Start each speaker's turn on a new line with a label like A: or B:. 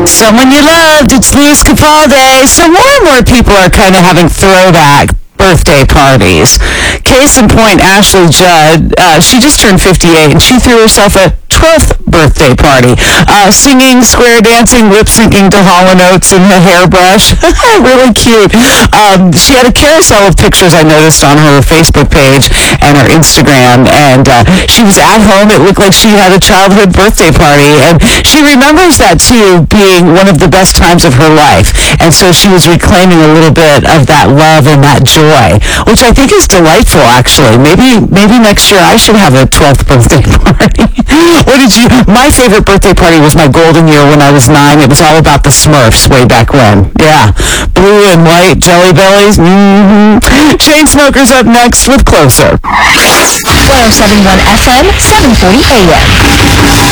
A: Someone you loved, it's Louis Capaldi. So more and more people are kind of having throwback birthday parties. Case in point, Ashley Judd, she just turned 58, and she threw herself a 12th birthday party, singing, square dancing, lip syncing to Hall & Oates in her hairbrush. Really cute. She had a carousel of pictures I noticed on her Facebook page and her Instagram, and she was at home. It looked like she had a childhood birthday party, and she remembers that too being one of the best times of her life. And so she was reclaiming a little bit of that love and that joy, which I think is delightful, actually. Maybe next year I should have a 12th birthday party. What did you... My favorite birthday party was my golden year when I was 9. It was all about the Smurfs way back when. Yeah. Blue and white jelly bellies. Mm-hmm. Chainsmokers up next with Closer.
B: 1071 FM, 740 AM.